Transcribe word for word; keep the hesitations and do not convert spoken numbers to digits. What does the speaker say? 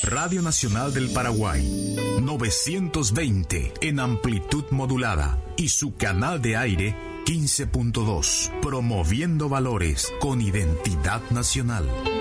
Radio Nacional del Paraguay, novecientos veinte en amplitud modulada y su canal de aire quince punto dos, promoviendo valores con identidad nacional.